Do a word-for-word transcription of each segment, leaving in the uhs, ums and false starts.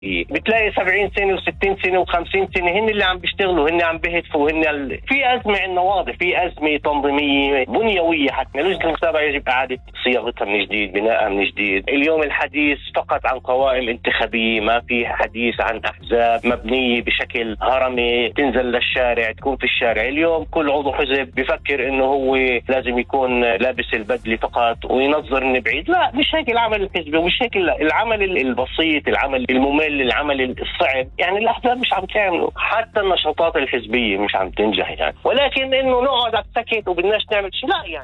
بتلاقي سبعين سنة وستين سنة وخمسين سنة هن اللي عم بيشتغلوا، هن عم بيهتفوا، هن ال... في أزمة عندنا واضح، في أزمة تنظيمية بنيوية. حتى لجنة المسابقة يجب إعادة صياغتها من جديد، بناءها من جديد. اليوم الحديث فقط عن قوائم انتخابية، ما في حديث عن أحزاب مبنية بشكل هرمي تنزل للشارع، تكون في الشارع. اليوم كل عضو حزب بيفكر إنه هو لازم يكون لابس البدلة فقط وينظر من بعيد. لا، مش هيك العمل الحزبي، ومش هيك العمل البسيط، العمل الممل، العمل الصعب. يعني الأحزاب مش عم تعملوا، حتى النشاطات الحزبية مش عم تنجح يعني. ولكن إنه نقعد على السكت وبدناش نعمل شيء، لا يعني.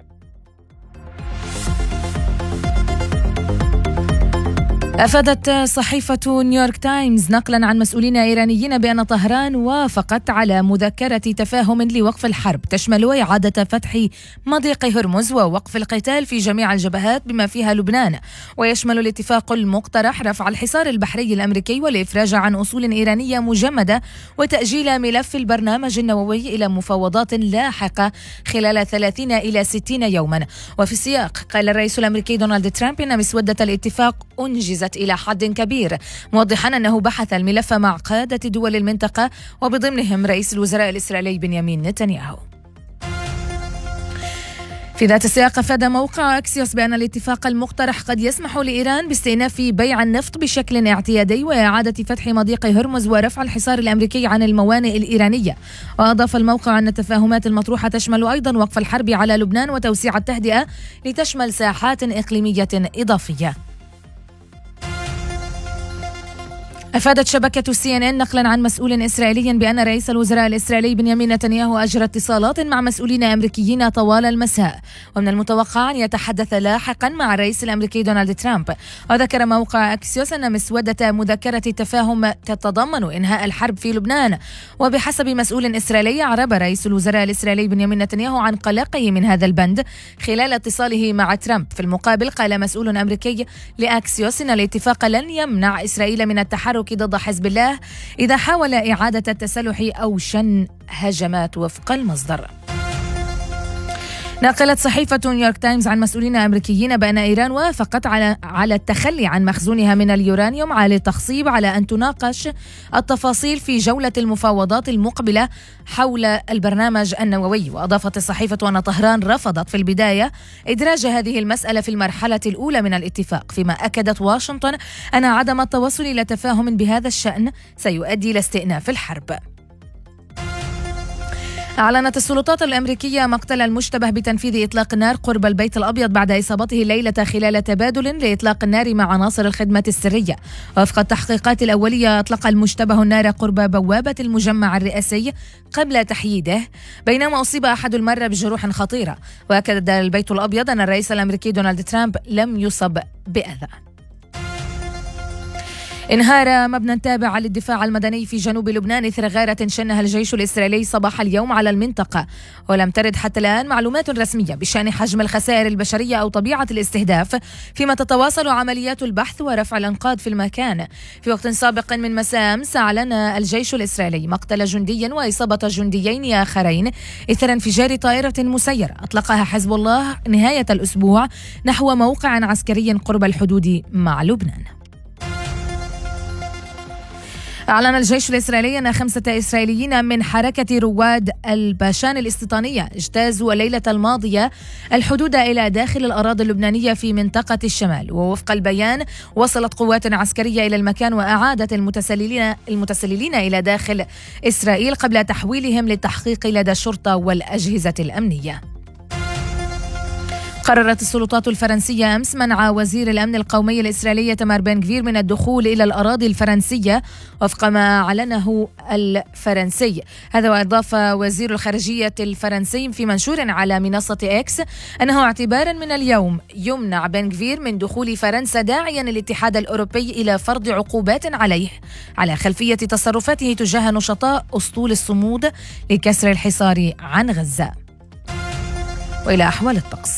أفادت صحيفة نيويورك تايمز نقلا عن مسؤولين إيرانيين بأن طهران وافقت على مذكرة تفاهم لوقف الحرب تشمل إعادة فتح مضيق هرمز ووقف القتال في جميع الجبهات بما فيها لبنان، ويشمل الاتفاق المقترح رفع الحصار البحري الأمريكي والإفراج عن أصول إيرانية مجمدة وتأجيل ملف البرنامج النووي إلى مفاوضات لاحقة خلال ثلاثين إلى ستين يوما. وفي السياق قال الرئيس الأمريكي دونالد ترامب إن مسودة الاتفاق أنجزت إلى حد كبير، موضحا أنه بحث الملف مع قادة دول المنطقة وبضمنهم رئيس الوزراء الإسرائيلي بنيامين نتنياهو. في ذات السياق أفاد موقع أكسيوس بأن الاتفاق المقترح قد يسمح لإيران باستئناف بيع النفط بشكل اعتيادي وإعادة فتح مضيق هرمز ورفع الحصار الأمريكي عن الموانئ الإيرانية. وأضاف الموقع أن التفاهمات المطروحة تشمل أيضا وقف الحرب على لبنان وتوسيع التهدئة لتشمل ساحات إقليمية إضافية. أفادت شبكة سي إن إن نقلا عن مسؤول إسرائيلي بأن رئيس الوزراء الإسرائيلي بنيامين نتنياهو أجرى اتصالات مع مسؤولين أمريكيين طوال المساء، ومن المتوقع أن يتحدث لاحقا مع الرئيس الأمريكي دونالد ترامب. وذكر موقع أكسيوس أن مسودة مذكرة تفاهم تتضمن إنهاء الحرب في لبنان. وبحسب مسؤول إسرائيلي أعرب رئيس الوزراء الإسرائيلي بنيامين نتنياهو عن قلقه من هذا البند خلال اتصاله مع ترامب. في المقابل قال مسؤول أمريكي لأكسيوس أن الاتفاق لن يمنع إسرائيل من التحرك ضد حزب الله إذا حاول إعادة التسلح أو شن هجمات وفق المصدر. نقلت صحيفة نيويورك تايمز عن مسؤولين أمريكيين بأن إيران وافقت على على التخلي عن مخزونها من اليورانيوم على التخصيب على أن تناقش التفاصيل في جولة المفاوضات المقبلة حول البرنامج النووي. وأضافت الصحيفة أن طهران رفضت في البداية إدراج هذه المسألة في المرحلة الأولى من الاتفاق، فيما أكدت واشنطن أن عدم التوصل إلى تفاهم بهذا الشأن سيؤدي إلى استئناف الحرب. أعلنت السلطات الأمريكية مقتل المشتبه بتنفيذ إطلاق النار قرب البيت الأبيض بعد إصابته الليلة خلال تبادل لإطلاق النار مع عناصر الخدمة السرية. وفق التحقيقات الأولية أطلق المشتبه النار قرب بوابة المجمع الرئاسي قبل تحييده، بينما أصيب أحد المرة بجروح خطيرة. وأكد البيت الأبيض أن الرئيس الأمريكي دونالد ترامب لم يصب بأذى. انهار مبنى تابع للدفاع المدني في جنوب لبنان إثر غارة شنها الجيش الإسرائيلي صباح اليوم على المنطقة، ولم ترد حتى الآن معلومات رسمية بشأن حجم الخسائر البشرية أو طبيعة الاستهداف، فيما تتواصل عمليات البحث ورفع الأنقاض في المكان. في وقت سابق من مساء أمس أعلن الجيش الإسرائيلي مقتل جندي وإصابة جنديين آخرين إثر انفجار طائرة مسيرة أطلقها حزب الله نهاية الأسبوع نحو موقع عسكري قرب الحدود مع لبنان. أعلن الجيش الإسرائيلي أن خمسة إسرائيليين من حركة رواد الباشان الاستيطانية اجتازوا الليلة الماضية الحدود إلى داخل الأراضي اللبنانية في منطقة الشمال. ووفق البيان وصلت قوات عسكرية إلى المكان وأعادت المتسللين المتسللين إلى داخل إسرائيل قبل تحويلهم للتحقيق لدى الشرطة والأجهزة الأمنية. قررت السلطات الفرنسية أمس منع وزير الأمن القومي الإسرائيلي إيتمار بن غفير من الدخول إلى الأراضي الفرنسية وفق ما أعلنه الفرنسي. هذا وأضاف وزير الخارجية الفرنسي في منشور على منصة إكس أنه اعتبارا من اليوم يمنع بن غفير من دخول فرنسا، داعيا الاتحاد الأوروبي إلى فرض عقوبات عليه على خلفية تصرفاته تجاه نشطاء أسطول الصمود لكسر الحصار عن غزة. وإلى أحوال الطقس.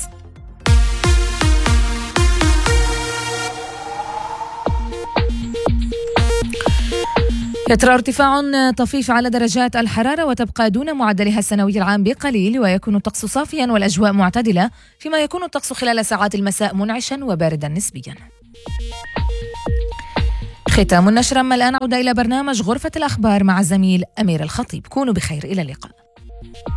يترى ارتفاع طفيف على درجات الحرارة وتبقى دون معدلها السنوي العام بقليل، ويكون الطقس صافيا والأجواء معتدلة، فيما يكون الطقس خلال ساعات المساء منعشا وباردا نسبيا. ختام النشرة. أما الآن عودة إلى برنامج غرفة الأخبار مع الزميل أمير الخطيب. كونوا بخير، إلى اللقاء.